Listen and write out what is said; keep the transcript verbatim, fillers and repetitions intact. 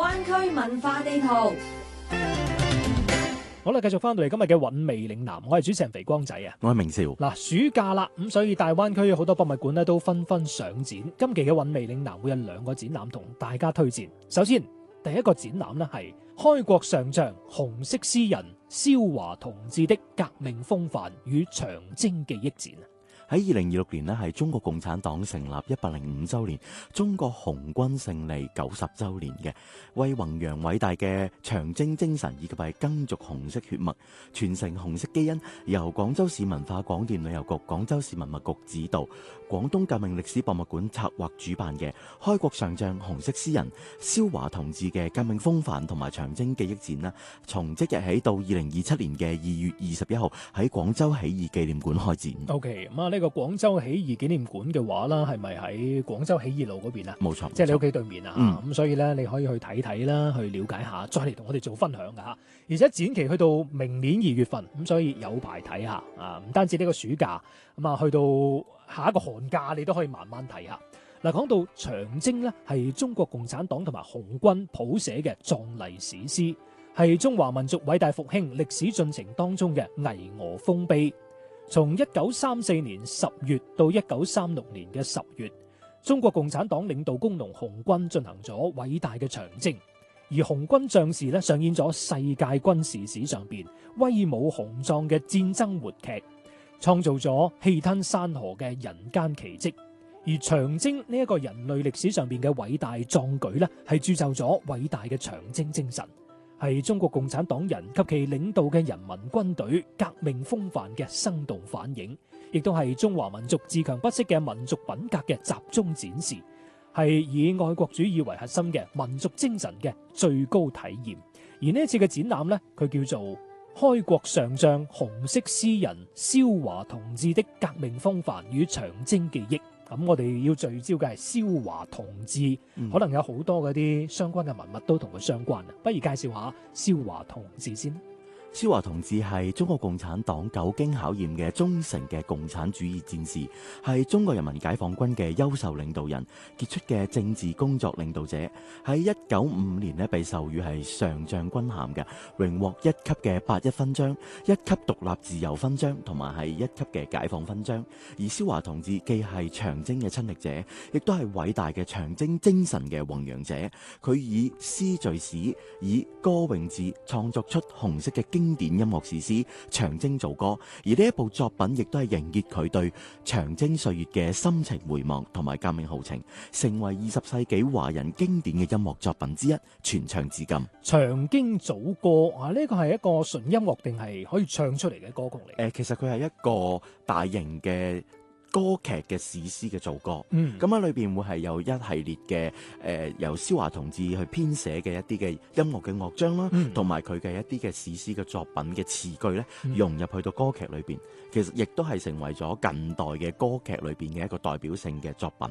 灣區文化地圖。 好啦，繼續翻到嚟今日嘅韻味嶺南，我係主持人肥光仔啊。 我係明少。 嗱，暑假啦，咁所以大灣區好多博物館咧都紛紛上展。今期嘅韻味嶺南會有兩個展覽同大家推薦。首先，第一個展覽呢係開國上將、紅色詩人蕭華同志的革命風範與長征記憶展。 喺二零二六年呢係中國共產黨成立一百零五週年，中國紅軍勝利九十週年嘅，為弘揚偉大嘅長征精神以及係耕耆紅色血脈、傳承紅色基因，由廣州市文化廣電旅遊局、廣州市文物局指導，廣東革命歷史博物館策劃主辦嘅開國上將、紅色詩人蕭華同志嘅革命風範同埋長征記憶展啦，從即日起到二零二七年嘅二月二十一號喺廣州起義紀念館開展。 OK，咁啊呢個廣州起義紀念館嘅話啦，係咪喺廣州起義路嗰邊啊？ 冇錯， 即係你屋企對面啊。咁、 嗯、 所以咧你可以去睇睇啦，去了解下，再嚟同我哋做分享噶吓。而且展期去到明年二月份，咁所以有排睇下啊。唔單止呢個暑假，咁啊去到下一個寒假，你都可以慢慢睇下。嗱，講到長征呢，係中國共產黨同埋紅軍譜寫嘅壯麗史詩，係中華民族偉大復興歷史進程當中嘅巍峨豐碑。從一九三四年十月到一九三六年嘅十月，中國共產黨領導工農紅軍進行咗偉大嘅長征，而紅軍將士咧上演咗世界軍事史上邊威武雄壯嘅戰爭活劇，創造咗氣吞山河嘅人間奇蹟。而長征呢一個人類歷史上邊嘅偉大壯舉咧，係鑄就咗偉大嘅長征精神，係中國共產黨人及其領導嘅人民軍隊革命風範嘅生動反映，亦都係中華民族自強不息嘅民族品格嘅集中展示，係以愛國主義為核心嘅民族精神嘅最高體驗。而呢一次嘅展覽呢，佢叫做開國上將、紅色詩人蕭華同志的革命風範與長征記憶。咁我哋要聚焦嘅係蕭華同志，嗯、可能有好多嗰啲相關嘅文物都同佢相關啊。不如介紹下蕭華同志先。 蕭華同志係中國共產黨久經考驗嘅忠誠嘅共產主義戰士，係中國人民解放軍嘅優秀領導人，傑出嘅政治工作領導者。喺一九五五年呢，被授予係上將軍銜嘅，榮獲一級嘅八一勳章、一級獨立自由勳章同埋係一級嘅解放勳章。而蕭華同志既係長征嘅親歷者，亦都係偉大嘅長征精神嘅弘揚者。佢以詩敘史，以歌詠志，創作出紅色嘅經經典音樂史詩《長征造歌》，而呢一部作品亦都係凝結佢對長征歲月嘅深情回望同埋革命豪情，成為二十世紀華人經典嘅音樂作品之一，傳唱至今。 長征造歌啊，呢個係一個純音樂定係可以唱出嚟嘅歌曲嚟？誒、 呃，其實佢係一個大型嘅歌劇嘅史詩嘅造歌， 嗯， 咁喺裏邊會係有一系列嘅誒、呃、由蕭華同志去編寫嘅一啲嘅音樂嘅樂章啦，同埋佢嘅一啲嘅史詩嘅作品嘅詞句咧，融入去到歌劇裏邊，其實亦都係成為咗近代嘅歌劇裏邊嘅一個代表性嘅作品。